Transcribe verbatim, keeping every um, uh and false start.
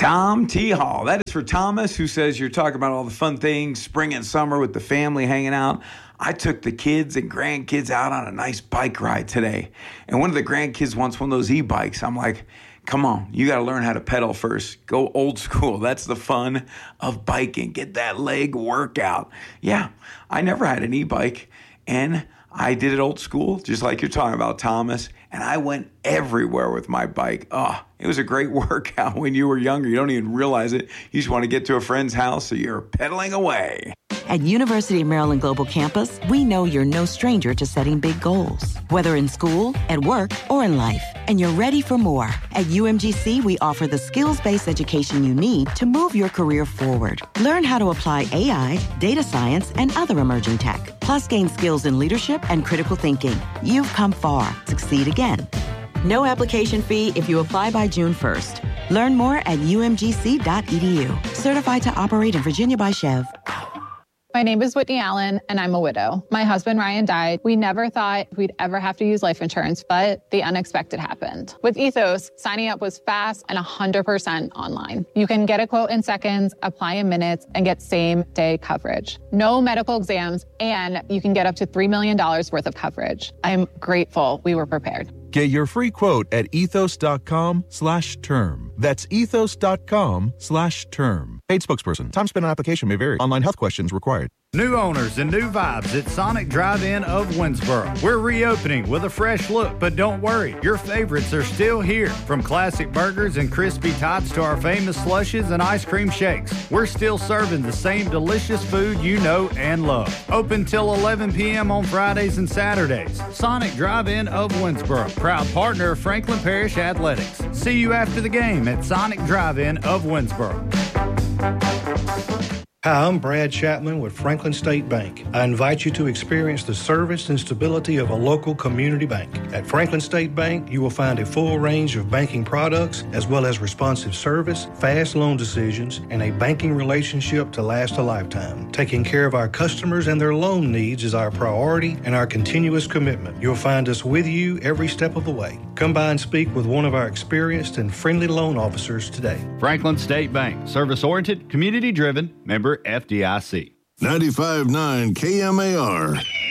Tom T. Hall. That is for Thomas, who says you're talking about all the fun things, spring and summer with the family hanging out. I took the kids and grandkids out on a nice bike ride today. And one of the grandkids wants one of those e-bikes. I'm like, come on, you got to learn how to pedal first. Go old school. That's the fun of biking. Get that leg workout. Yeah, I never had an e-bike, and I did it old school, just like you're talking about, Thomas. And I went everywhere with my bike. Oh, it was a great workout when you were younger. You don't even realize it. You just want to get to a friend's house, so you're pedaling away. At University of Maryland Global Campus, we know you're no stranger to setting big goals, whether in school, at work, or in life. And you're ready for more. At U M G C, we offer the skills-based education you need to move your career forward. Learn how to apply A I, data science, and other emerging tech. Plus, gain skills in leadership and critical thinking. You've come far. Succeed again. No application fee if you apply by June first. Learn more at U M G C dot E D U. Certified to operate in Virginia by Chev. My name is Whitney Allen, and I'm a widow. My husband, Ryan, died. We never thought we'd ever have to use life insurance, but the unexpected happened. With Ethos, signing up was fast and one hundred percent online. You can get a quote in seconds, apply in minutes, and get same-day coverage. No medical exams, and you can get up to three million dollars worth of coverage. I'm grateful we were prepared. Get your free quote at ethos.com slash term. That's ethos.com slash term. Paid spokesperson. Time spent on application may vary. Online health questions required. New owners and new vibes at Sonic Drive-In of Winsboro. We're reopening with a fresh look, but don't worry, your favorites are still here. From classic burgers and crispy tots to our famous slushes and ice cream shakes, we're still serving the same delicious food you know and love. Open till eleven p.m. on Fridays and Saturdays. Sonic Drive-In of Winsboro, proud partner of Franklin Parish Athletics. See you after the game at Sonic Drive-In of Winsboro. Hi, I'm Brad Chapman with Franklin State Bank. I invite you to experience the service and stability of a local community bank. At Franklin State Bank, you will find a full range of banking products, as well as responsive service, fast loan decisions, and a banking relationship to last a lifetime. Taking care of our customers and their loan needs is our priority and our continuous commitment. You'll find us with you every step of the way. Come by and speak with one of our experienced and friendly loan officers today. Franklin State Bank, service-oriented, community-driven, member F D I C. ninety-five point nine K M A R.